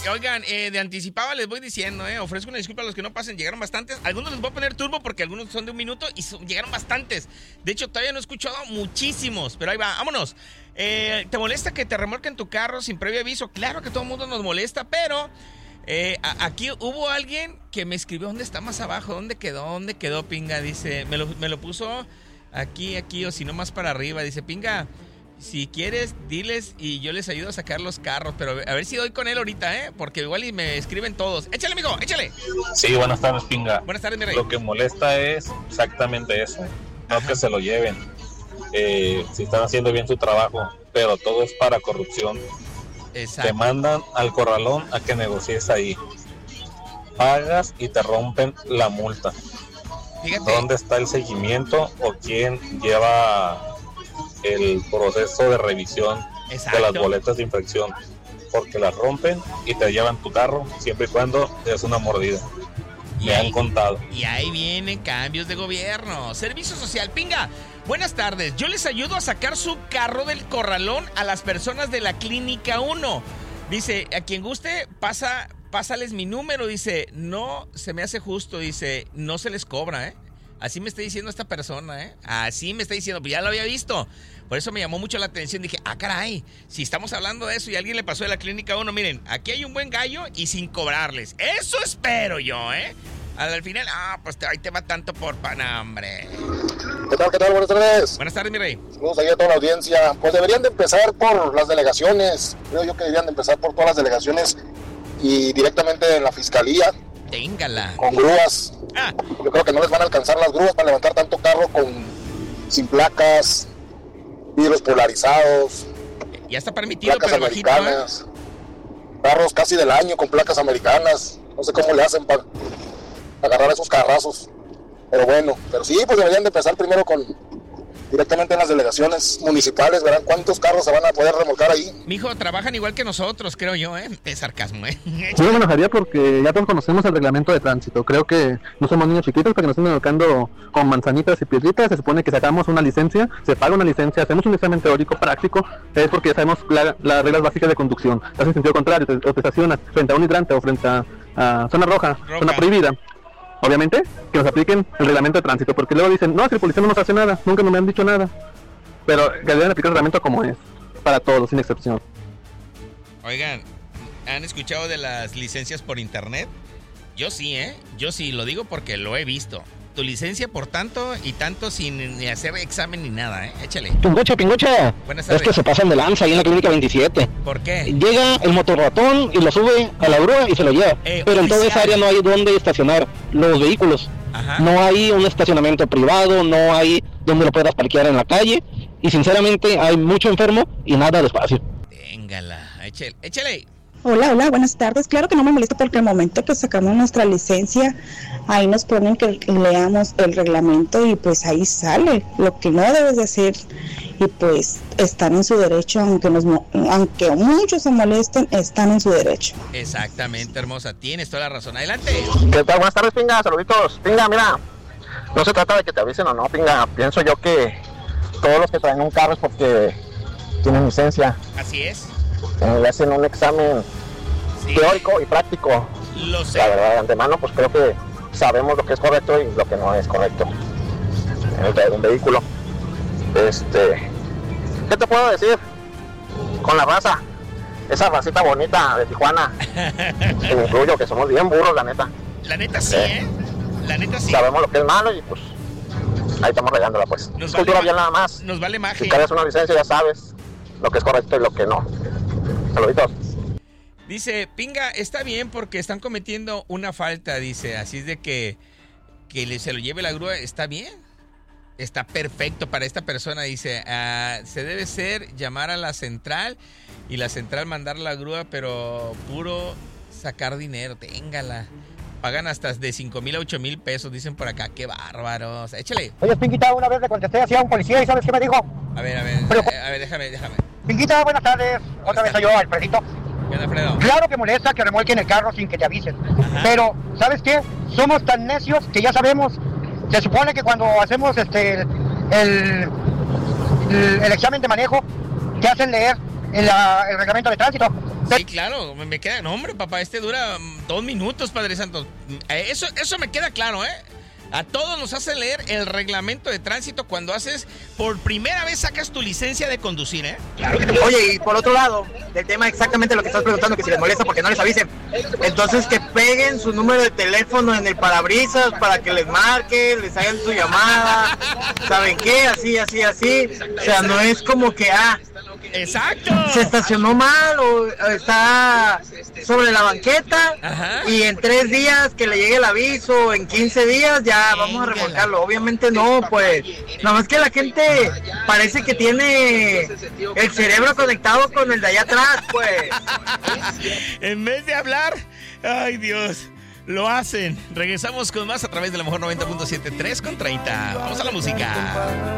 Oigan, de anticipada les voy diciendo, ofrezco una disculpa a los que no pasen, llegaron bastantes. Algunos les voy a poner turbo porque algunos son de 1 minuto y llegaron bastantes. De hecho, todavía no he escuchado muchísimos, pero ahí va, vámonos. ¿Te molesta que te remolquen tu carro sin previo aviso? Claro que todo el mundo nos molesta, pero aquí hubo alguien que me escribió, ¿dónde está más abajo? ¿Dónde quedó, pinga? Dice, me lo puso aquí, o si no más para arriba. Dice, pinga, si quieres, diles y yo les ayudo a sacar los carros, pero a ver si doy con él ahorita, porque igual y me escriben todos. Échale, amigo, échale. Sí, buenas tardes, pinga. Buenas tardes, mi rey. Lo que molesta es exactamente eso, no que se lo lleven. Si están haciendo bien su trabajo, pero todo es para corrupción. Exacto. Te mandan al corralón a que negocies ahí. Pagas y te rompen la multa. Fíjate. ¿Dónde está el seguimiento o quién lleva el proceso de revisión de las boletas de infracción? Porque las rompen y te llevan tu carro siempre y cuando es una mordida. Me han contado. Y ahí vienen cambios de gobierno. Servicio social, pinga. Buenas tardes. Yo les ayudo a sacar su carro del corralón a las personas de la Clínica 1. Dice, a quien guste, pásales mi número. Dice, no se me hace justo. Dice, no se les cobra, Así me está diciendo esta persona, Así me está diciendo, pues ya lo había visto. Por eso me llamó mucho la atención. Dije, caray, si estamos hablando de eso y alguien le pasó de la Clínica 1, miren, aquí hay un buen gallo y sin cobrarles. Eso espero yo, Al final, pues ahí te va tanto por panambre. ¿Qué tal? Buenas tardes. Buenas tardes, mi rey. Saludos ahí a toda la audiencia. Pues deberían de empezar por las delegaciones. Creo yo que deberían de empezar por todas las delegaciones y directamente en la fiscalía. Téngala. Con grúas. Yo creo que no les van a alcanzar las grúas para levantar tanto carro sin placas, vidrios polarizados. Ya está permitido, placas pero americanas. Carros casi del año con placas americanas. No sé cómo le hacen para agarrar esos carrazos. Pero sí, pues deberían de empezar primero directamente en las delegaciones municipales, verán cuántos carros se van a poder remolcar ahí. Mijo, trabajan igual que nosotros, creo yo, Es sarcasmo, Yo me enojaría porque ya todos conocemos el reglamento de tránsito. Creo que no somos niños chiquitos para que nos estén educando con manzanitas y piedritas. Se supone que sacamos una licencia, se paga una licencia, hacemos un examen teórico práctico, es porque ya sabemos las reglas básicas de conducción. Estás en sentido contrario, o te estacionas frente a un hidrante o frente a zona roja, zona prohibida. Obviamente, que nos apliquen el reglamento de tránsito, porque luego dicen, no, es que el policía no nos hace nada, nunca me han dicho nada. Pero que deben aplicar el reglamento como es, para todos, sin excepción. Oigan, ¿han escuchado de las licencias por internet? Yo sí, Yo sí, lo digo porque lo he visto. Tu licencia por tanto y tanto sin ni hacer examen ni nada, Échale. Pingocha. Buenas tardes. Es que se pasan de lanza ahí en la Clínica 27. ¿Por qué? Llega el motorratón y lo sube a la grúa y se lo lleva. Pero en toda esa área no hay donde estacionar los vehículos. Ajá. No hay un estacionamiento privado, no hay donde lo puedas parquear en la calle. Y sinceramente hay mucho enfermo y nada de espacio. Téngala, échale. Hola, buenas tardes. Claro que no me molesta porque al momento que sacamos nuestra licencia, ahí nos ponen que leamos el reglamento y pues ahí sale lo que no debes de hacer y pues están en su derecho, aunque muchos se molesten, están en su derecho. Exactamente, hermosa, tienes toda la razón. Adelante. ¿Qué tal? Buenas tardes, pinga, saluditos. Pinga, mira, no se trata de que te avisen o no, pinga. Pienso yo que todos los que traen un carro es porque tienen licencia. Así es. Le hacen un examen teórico y práctico. Lo sé. La verdad, de antemano, pues creo que sabemos lo que es correcto y lo que no es correcto en el traer un vehículo. ¿Qué te puedo decir? Con la raza, esa racita bonita de Tijuana, que me incluyo, que somos bien burros, la neta. La neta sí, La neta sí. Sabemos lo que es malo y pues ahí estamos regándola, pues. Nos cultura vale bien nada más. Nos vale magia. Si cargas una licencia ya sabes lo que es correcto y lo que no. Saluditos. Dice, pinga, está bien porque están cometiendo una falta, dice, así es de que se lo lleve la grúa, está bien, está perfecto para esta persona, dice, se debe llamar a la central y la central mandar la grúa, pero puro sacar dinero, téngala. Pagan hasta de 5,000 a 8,000 pesos, dicen por acá, qué bárbaros, échale. Oye, Pinguita, una vez le contesté así a un policía y ¿sabes qué me dijo? A ver, déjame. Pinguita, buenas tardes, otra vez soy yo, Alfredito. ¿Qué onda, Alfredo? Claro que molesta que remolquen el carro sin que te avisen. Ajá. Pero, ¿sabes qué? Somos tan necios que ya sabemos. Se supone que cuando hacemos el examen de manejo, te hacen leer el reglamento de tránsito. Sí, claro, me queda... No, hombre, papá, dura 2 minutos, Padre Santo. Eso me queda claro, ¿eh? A todos nos hacen leer el reglamento de tránsito cuando por primera vez sacas tu licencia de conducir, ¿eh? Oye, y por otro lado, del tema exactamente lo que estás preguntando, que si les molesta porque no les avisen, entonces que peguen su número de teléfono en el parabrisas para que les marque, les hagan su llamada, ¿saben qué? Así. O sea, no es como que, ¡exacto! Se estacionó mal o está sobre la banqueta. Ajá. Y en 3 días que le llegue el aviso, en 15 días ya vamos a remolcarlo. Obviamente no, pues. Nada más que la gente parece que tiene el cerebro conectado con el de allá atrás, pues. En vez de hablar, ay Dios, lo hacen. Regresamos con más a través de la mejor 90.7, 3:30. Vamos a la música.